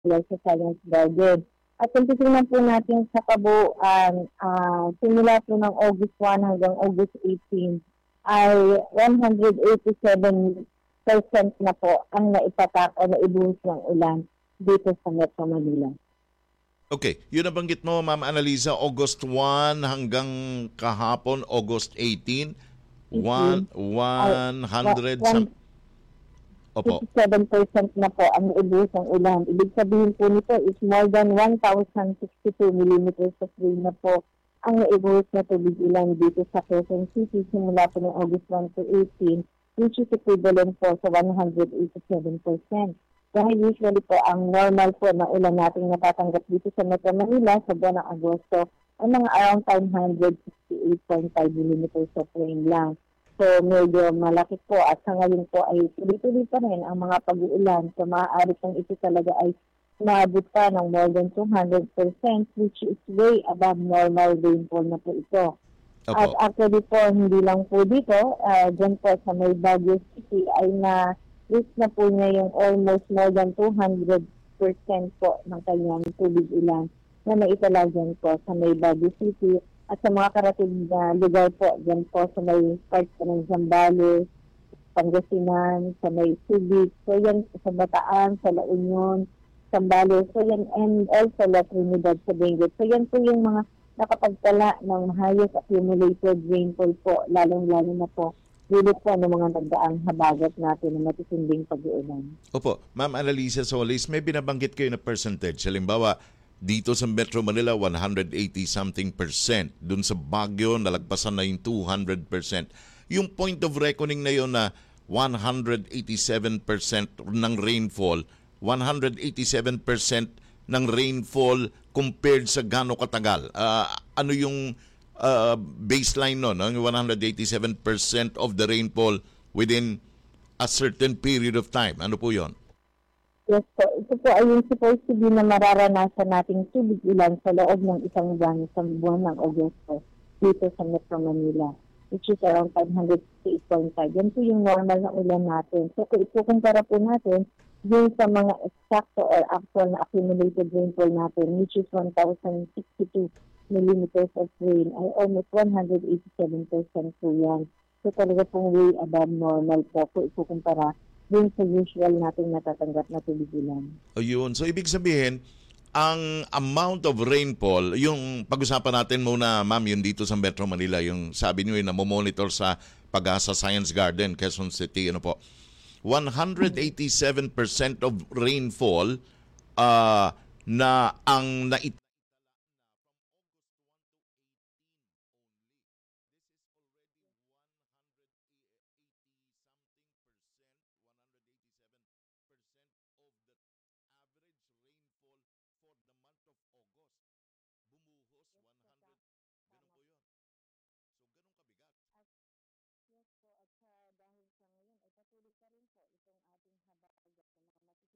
mula sa Science Garden. At kung titingnan po natin sa kabuuan, simula po ng August 1 hanggang August 18 ay 187% na po ang naipatak o naibuhos ng ulan dito sa Metro Manila. Okay, yun nabanggit mo, Ma'am Annalisa, August 1 hanggang kahapon, August 18, 18 ay 100 some... Opo. 57% na po ang naibuhos ng ulan. Ibig sabihin po nito is more than 1,062 millimeters of rain na po ang naibuhos na tubig ulan dito sa Quezon City simula po ng August 1 to 18, which is equivalent po sa 187%. Dahil usually po ang normal po na ulan nating natatanggap dito sa Metro Manila sa buwan ng Agosto ay mga around 568.5 millimeters of rain lang. So medyo malaki po at sa ngayon po ay tuloy-tuloy pa rin ang mga pag-uulan. So maaari pong ito talaga ay maabot pa ng more than 200% which is way above normal rainfall na po ito. Opo. At actually po, hindi lang po dito, dyan po sa may Baguio City ay na-reach na po niya yung almost more than 200% po ng kanyang tubig ulan na naitala dyan po sa may Baguio City at sa mga karating na lugar po dyan po sa may part po ng Zambales, Pangasinan, sa may Subic, so yan sa Bataan, sa La Union, Zambales, so yan, and also La Trinidad sa Benguet. So yan po yung mga nakapagtala ng highest accumulated rainfall po, lalong-lalo na po dito po ng mga nagdaang habagat natin na matitinding pag-uulan. Opo, Ma'am Annalisa Solis, may binabanggit kayo na percentage. Halimbawa, dito sa Metro Manila, 180-something%. Doon sa Baguio, nalagpasan na yung 200%. Yung point of reckoning na yun na 187% ng rainfall, 187% ng rainfall compared sa gaano katagal. Ano yung baseline nun? Yung 187% of the rainfall within a certain period of time. Ano po yon? Yes po, ito po ay yung supposed to be na mararanasan nating tubig ulan sa loob ng isang buwan ng Agosto dito sa Metro Manila, which is around 568.5. Yan po yung normal na ulan natin. So kung ikukumpara po natin yung sa mga exacto or actual na accumulated rainfall natin, which is 1,062 millimeters of rain, ay almost 187% po yan. So talaga pong way above normal po kung ikukumpara din sa usual natin natatanggap na tubig ulan. Ayun. So, ibig sabihin, ang amount of rainfall, yung pag-usapan natin muna, ma'am, yun dito sa Metro Manila, yung sabi niyo na monitor sa Pag-asa Science Garden, Quezon City, ano po, 187% of rainfall na ang Yes po, at dahil sa ngayon ay patuloy pa rin po itong ating habagat sa mga